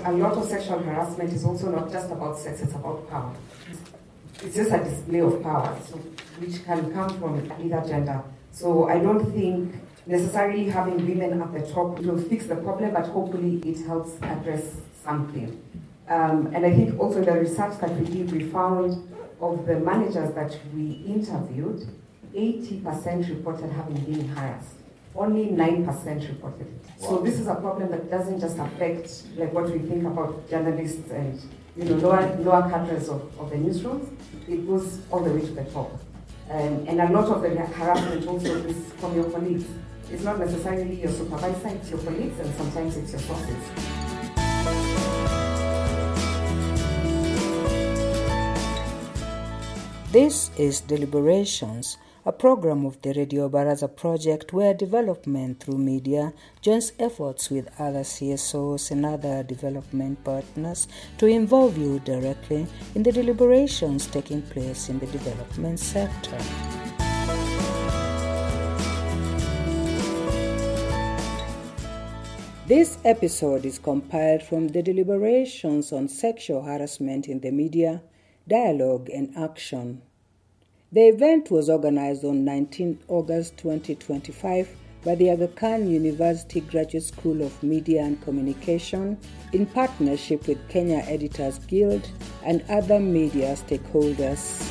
a lot of sexual harassment is also not just about sex, it's about power. It's just a display of power, so, which can come from either gender. So I don't think necessarily having women at the top will fix the problem, but hopefully it helps address something. And I think also in the research that we did, we found of the managers that we interviewed, 80% reported having been harassed. Only 9% reported it. Wow. So this is a problem that doesn't just affect like what we think about journalists and lower cadres of the newsrooms. It goes all the way to the top. And a lot of the harassment also is from your colleagues. It's not necessarily your supervisor, it's your colleagues, and sometimes it's your sources. This is Deliberations, a program of the Radio Baraza project where development through media joins efforts with other CSOs and other development partners to involve you directly in the deliberations taking place in the development sector. This episode is compiled from the deliberations on sexual harassment in the media, dialogue and action. The event was organized on 19 August 2025 by the Aga Khan University Graduate School of Media and Communication in partnership with Kenya Editors Guild and other media stakeholders.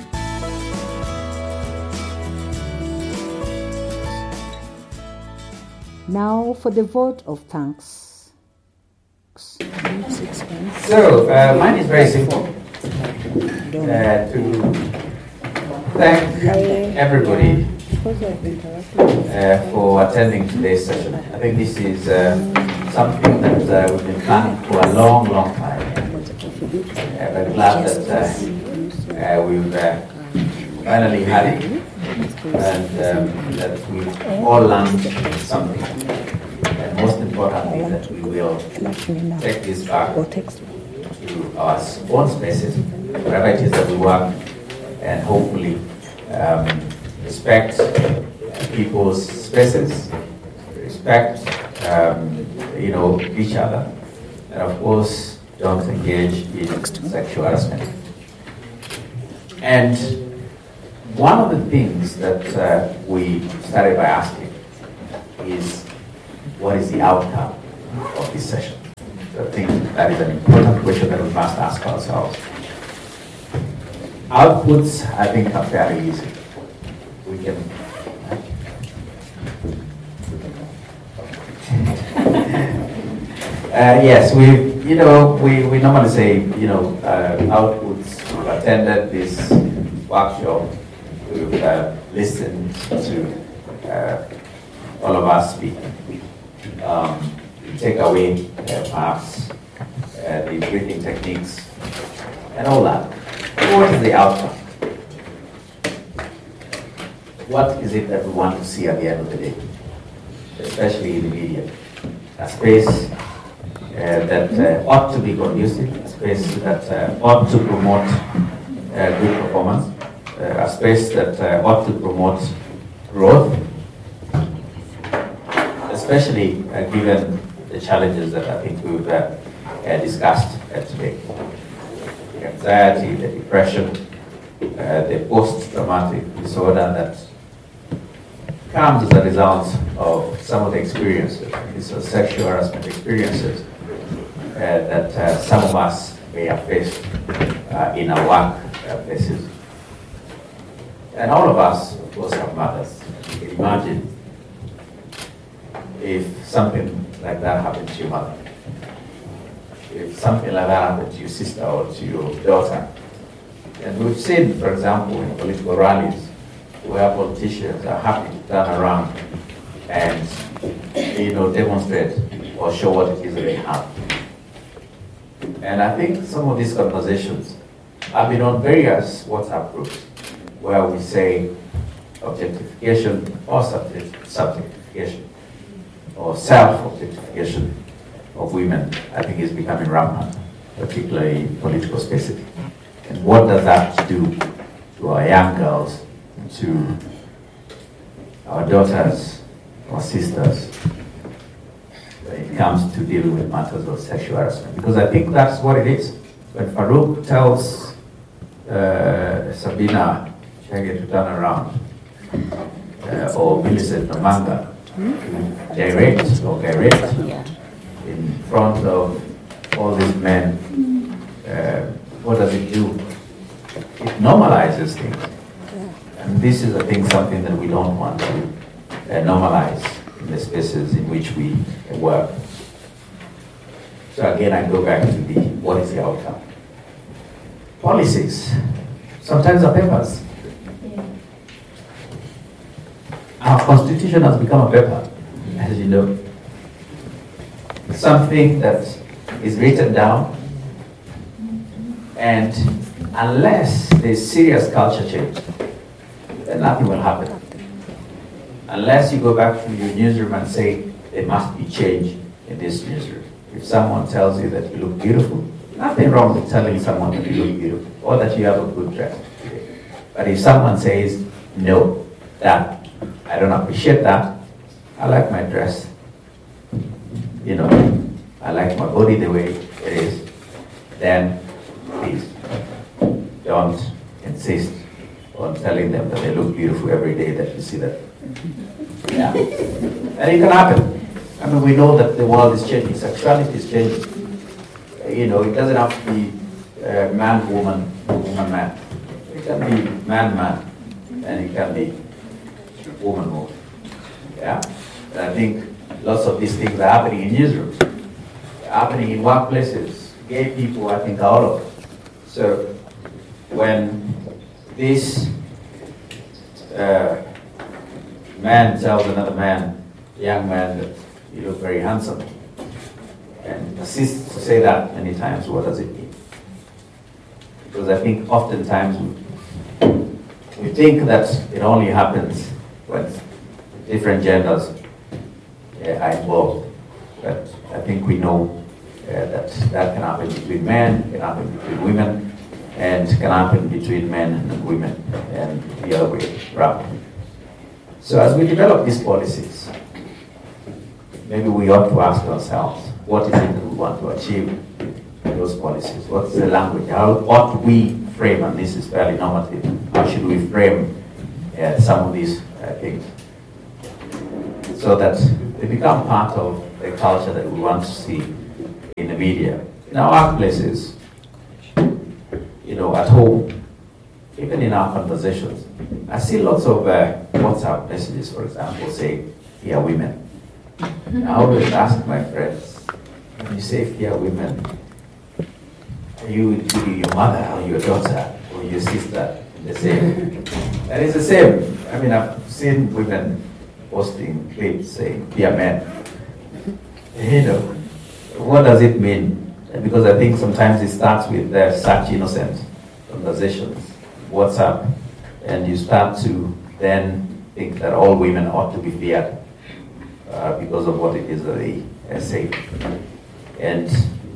Now for the vote of thanks. So, mine is very simple. To thank everybody for attending today's session. I think this is something that we've been planning for a long, long time. We're glad that we've finally had it, and that we've all learned something. And most importantly, that we will take this back to our own spaces, wherever it is that we work, and hopefully respect people's spaces, respect each other, and of course don't engage in sexual harassment. And one of the things that we started by asking is, what is the outcome of this session? So I think that is an important question that we must ask ourselves. Outputs, I think, are fairly easy. We can. Yes, we normally say, outputs. We've attended this workshop. We've listened to all of us speak. We take away perhaps the breathing techniques and all that. What is the outcome? What is it that we want to see at the end of the day? Especially in the media. A space that ought to be conducive, a space that ought to promote good performance, a space that ought to promote growth, especially given the challenges that I think we've discussed today. The anxiety, the depression, the post-traumatic disorder that comes as a result of some of the experiences, these are sexual harassment experiences that some of us may have faced in our work places. And all of us, of course, have mothers. You can imagine if something like that happened to your mother. If something like that happened to your sister or to your daughter. And we've seen, for example, in political rallies, where politicians are happy to turn around and demonstrate or show what it is that they have. And I think some of these conversations have been on various WhatsApp groups where we say objectification or subjectification or self-objectification of women, I think, is becoming rampant, particularly in political spaces. And what does that do to our young girls, to our daughters, our sisters, in it comes to dealing with matters of sexual harassment. Because I think that's what it is. When Farouk tells Sabina Chege to turn around, or Millicent Namanga to gyrate in front of all these men, what does it do? It normalizes things. And this is, I think, something that we don't want to normalize in the spaces in which we work. So again, I go back to what is the outcome? Policies sometimes are papers. Our constitution has become a paper, as you know. Something that is written down, and unless there's serious culture change, then nothing will happen. Unless you go back to your newsroom and say, there must be change in this newsroom. If someone tells you that you look beautiful, nothing wrong with telling someone that you look beautiful or that you have a good dress today. But if someone says, no, that I don't appreciate that, I like my dress, I like my body the way it is, then please don't insist on telling them that they look beautiful every day that you see them. Yeah. And it can happen. I mean, we know that the world is changing, sexuality is changing. It doesn't have to be man, woman, woman, man. It can be man, man, and it can be woman, woman. Yeah? And I think lots of these things are happening in newsrooms, happening in workplaces. Gay people, I think, are all over. So when this man tells another man, young man, that you look very handsome, and persists to say that many times, what does it mean? Because I think oftentimes we think that it only happens when different genders are involved. But I think we know that can happen between men, can happen between women, and can happen between men and women, and the other way around. So as we develop these policies, maybe we ought to ask ourselves, what is it that we want to achieve in those policies? What's the language? How ought we frame, and this is fairly normative, how should we frame some of these things so that they become part of the culture that we want to see in the media, in our workplaces, at home, even in our conversations. I see lots of WhatsApp messages, for example, saying, "Fear women." I always ask my friends, when you say fear women, are you including your mother or your daughter or your sister in the same? And it's the same. I mean, I've seen women posting clips saying fear men. What does it mean? Because I think sometimes it starts with such innocent conversations, WhatsApp, and you start to then think that all women ought to be feared because of what it is that they say. And,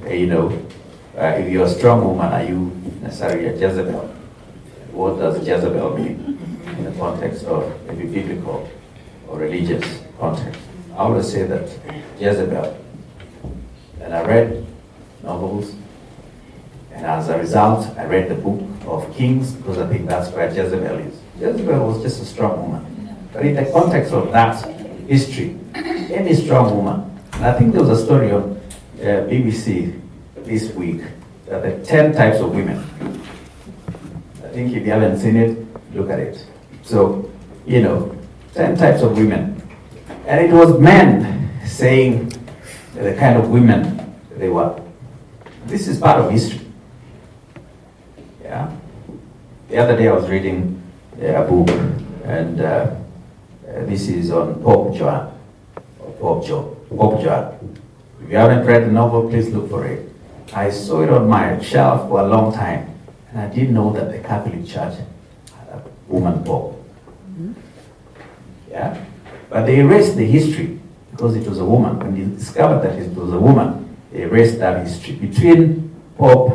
if you're a strong woman, are you necessarily a Jezebel? What does Jezebel mean in the context of maybe biblical or religious context? I always say that Jezebel, and I read novels, and as a result, I read the book of Kings, because I think that's where Jezebel is. Jezebel was just a strong woman. But in the context of that history, any strong woman, and I think there was a story on BBC this week, that the 10 types of women. I think if you haven't seen it, look at it. So, 10 types of women. And it was men saying the kind of women they were. This is part of history. Yeah. The other day I was reading a book, and this is on Pope John. Pope John. If you haven't read the novel, please look for it. I saw it on my shelf for a long time, and I didn't know that the Catholic Church had a woman pope. Mm-hmm. Yeah, but they erased the history because it was a woman. When they discovered that it was a woman, they erased that history between Pope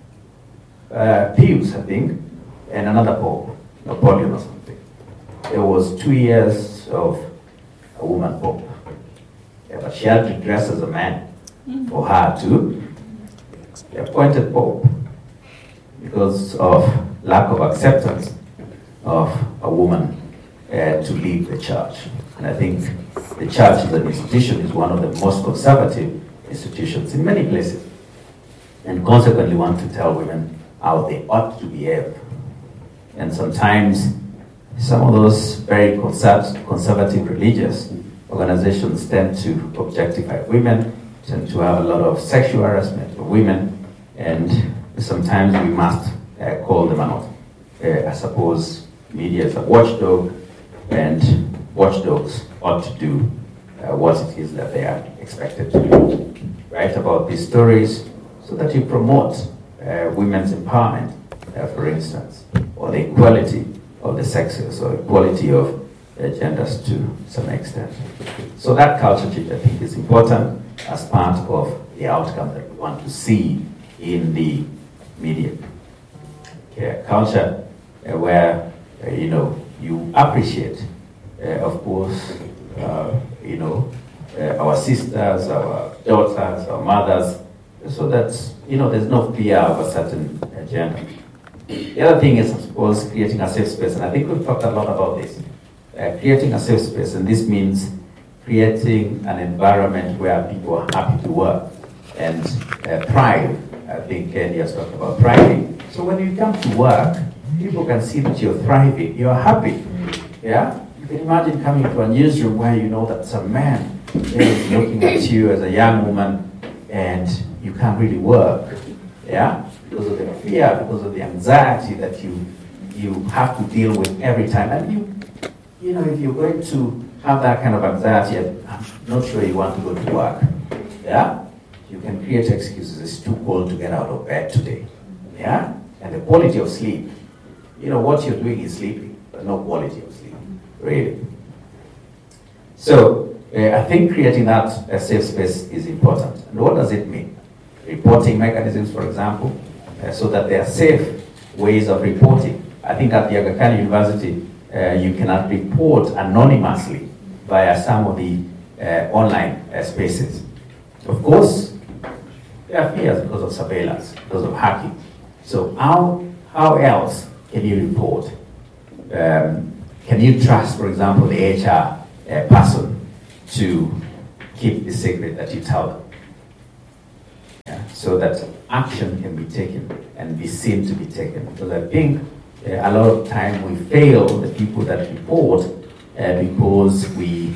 Pius, I think, and another pope, Napoleon or something. There was 2 years of a woman pope. but she had to dress as a man for her to be appointed Pope because of lack of acceptance of a woman to lead the church. And I think the church as an institution is one of the most conservative institutions in many places, and consequently want to tell women how they ought to behave. And sometimes some of those very conservative religious organizations tend to objectify women, tend to have a lot of sexual harassment of women, and sometimes we must call them out. I suppose media is a watchdog, and watchdogs ought to do what it is that they are expected to do. Write about these stories so that you promote women's empowerment, for instance, or the equality of the sexes, or equality of genders to some extent. So that culture change, I think, is important as part of the outcome that we want to see in the media. Culture where you appreciate, of course, our sisters, our daughters, our mothers, so that there's no fear of a certain gender. The other thing is, I suppose, creating a safe space, and I think we've talked a lot about this. Creating a safe space, and this means creating an environment where people are happy to work and thrive. I think Kenny has talked about thriving. So when you come to work, people can see that you're thriving, you're happy. Yeah? You can imagine coming to a newsroom where you know that some man is looking at you as a young woman and you can't really work. Yeah? Because of the fear, because of the anxiety that you have to deal with every time. And if you're going to have that kind of anxiety, I'm not sure you want to go to work. Yeah? You can create excuses. It's too cold to get out of bed today. Yeah? And the quality of sleep. What you're doing is sleeping, but no quality of sleep, really. So, I think creating that safe space is important. And what does it mean? Reporting mechanisms, for example, so that there are safe ways of reporting. I think at the Aga Khan University, you cannot report anonymously via some of the online spaces. Of course, there are fears because of surveillance, because of hacking. So how else can you report? Can you trust, for example, the HR person to keep the secret that you tell them? So that action can be taken and be seen to be taken. Because I think a lot of time we fail the people that report because we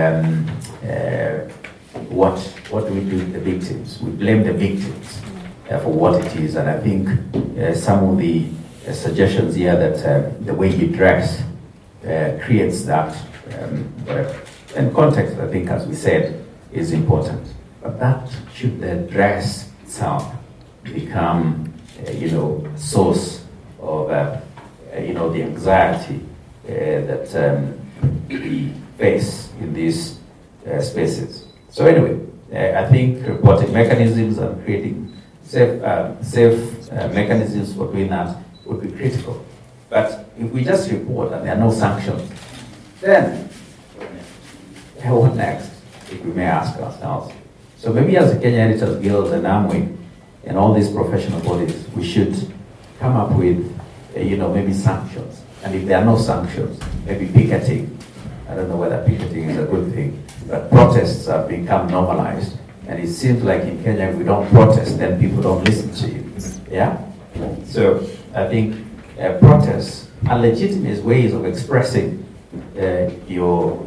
what do we do with the victims? We blame the victims for what it is, and I think some of the suggestions here that the way you dress creates that, and context, I think, as we said, is important. But that should the dress itself become, a source of, the anxiety that we face in these spaces. So anyway, I think reporting mechanisms and creating safe mechanisms for doing that would be critical. But if we just report and there are no sanctions, then what next, if we may ask ourselves? So maybe as the Kenya Editors Guild and AMWI and all these professional bodies, we should come up with, maybe sanctions. And if there are no sanctions, maybe picketing. I don't know whether picketing is a good thing, but protests have become normalized. And it seems like in Kenya, if we don't protest, then people don't listen to you. Yeah? So I think protests are legitimate ways of expressing your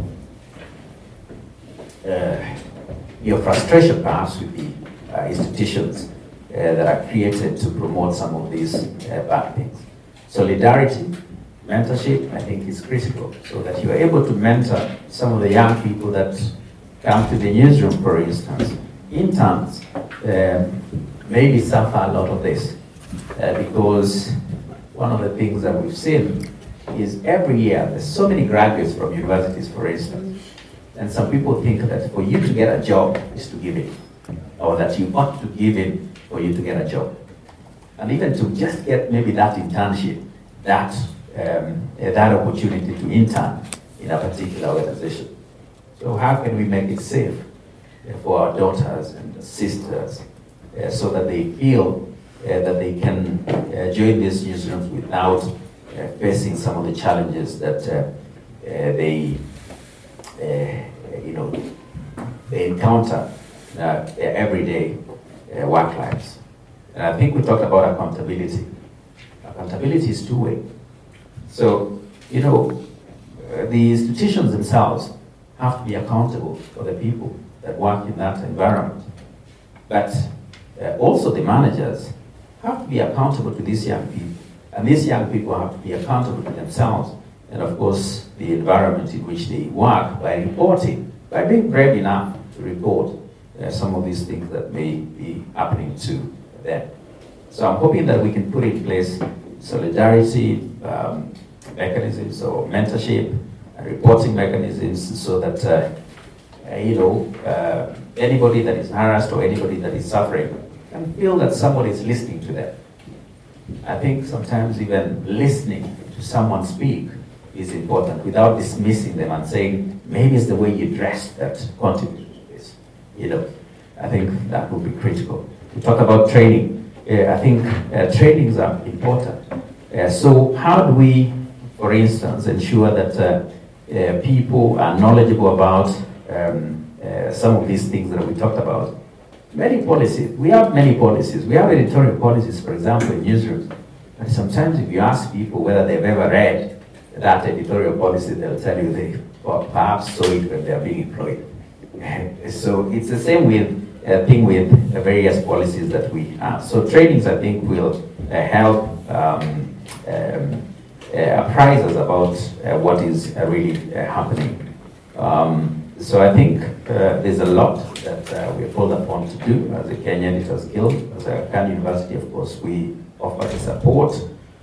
frustration, perhaps, with the institutions that are created to promote some of these bad things. Solidarity, mentorship, I think, is critical, so that you are able to mentor some of the young people that come to the newsroom, for instance. Interns maybe suffer a lot of this because one of the things that we've seen is every year there's so many graduates from universities, for instance, and some people think that for you to get a job is to give in, or that you ought to give in for you to get a job. And even to just get maybe that internship, that opportunity to intern in a particular organization. So how can we make it safe for our daughters and sisters, so that they feel that they can join these newsrooms without facing some of the challenges that they encounter their everyday work lives. And I think we talked about accountability. Accountability is two-way. So, the institutions themselves have to be accountable for the people that work in that environment. But also the managers have to be accountable to these young people. And these young people have to be accountable to themselves and, of course, the environment in which they work by reporting, by being brave enough to report some of these things that may be happening to them. So I'm hoping that we can put in place solidarity mechanisms or mentorship and reporting mechanisms so that, anybody that is harassed or anybody that is suffering can feel that somebody is listening to them. I think sometimes even listening to someone speak is important without dismissing them and saying, maybe it's the way you dress that contributes to this. I think that would be critical. We talk about training. I think trainings are important. So how do we, for instance, ensure that people are knowledgeable about some of these things that we talked about? Many policies. We have many policies. We have editorial policies, for example, in newsrooms. And sometimes if you ask people whether they've ever read that editorial policy, they'll tell you they perhaps saw it when they are being employed. So it's the same thing with various policies that we have. So trainings, I think, will help apprise us about what is really happening. So I think there's a lot that we're called upon to do as a Kenya Editors Guild. As a Khan University, of course, we offer the support,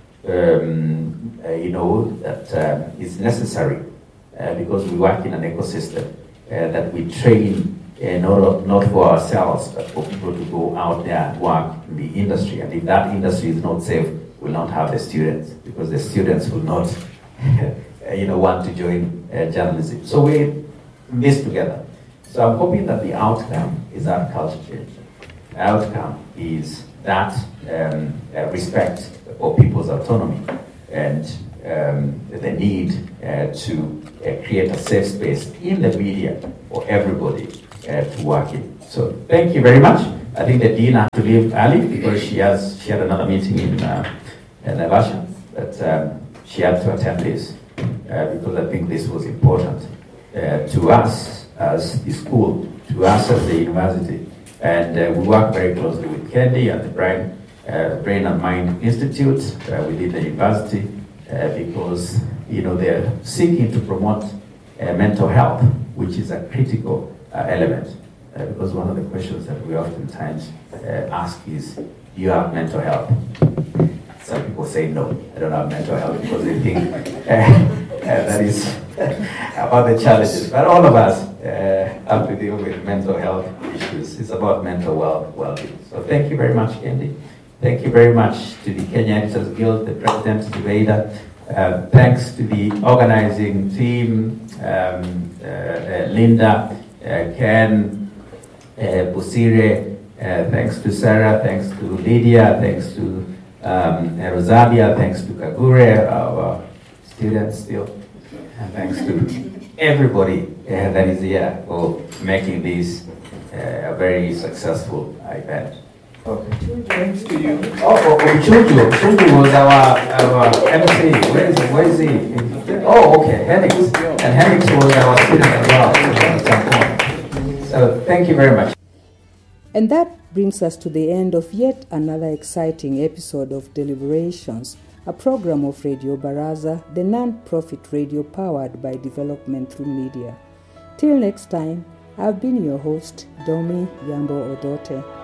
that is necessary because we work in an ecosystem that we train not for ourselves, but for people to go out there and work in the industry. And if that industry is not safe, we'll not have the students, because the students will not want to join journalism. So we this together. So I'm hoping that the outcome is that culture change. The outcome is that respect for people's autonomy and the need to create a safe space in the media for everybody to work in. So thank you very much. I think the dean had to leave early because she had another meeting in Naivasha, but she had to attend this because I think this was important to us as the school, to us as the university. And we work very closely with Kendi and the Brain and Mind Institute within the university because they're seeking to promote mental health, which is a critical element. Because one of the questions that we oftentimes ask is, do you have mental health? Some people say no, I don't have mental health, because they think that is about the challenges. But all of us have to deal with mental health issues. It's about mental well-being. So thank you very much, Kendi. Thank you very much to the Kenya Editors Guild, the president, Zubeida. Thanks to the organizing team, Linda, Ken, Busire, thanks to Sarah, thanks to Lydia, thanks to Rosalia, thanks to Kagure, our students still, and thanks to everybody that is here for making this a very successful event. Okay. Thanks to you. Chunju was our MC. Where is he? Oh, okay, Henix. And Henix was our student as well at some point. So thank you very much. And that brings us to the end of yet another exciting episode of Deliberations, a program of Radio Baraza, the non-profit radio powered by development through media. Till next time, I've been your host, Domi Yambo Odote.